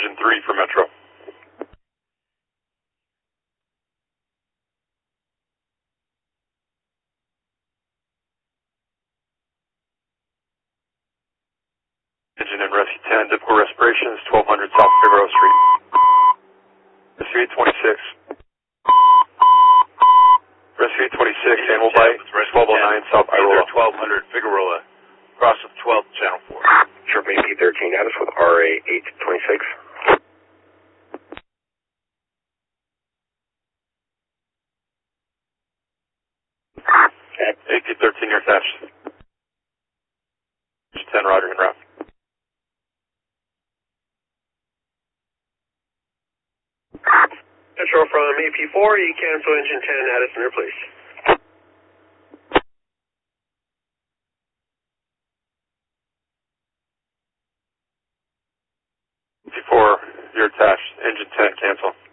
Engine 3 for Metro. Engine and Rescue 10, typical respirations, 1200 South Figueroa Street. Rescue 826. Rescue 826, animal bite, 1209 South Figueroa. 1200 Figueroa, cross of 12, Channel 4. Sharp AP13, status with RA 826. AP13, you're attached. 10, Roger, and route. Metro from AP4, you cancel engine 10, Addison, please. AP4, you're attached. Engine 10, cancel.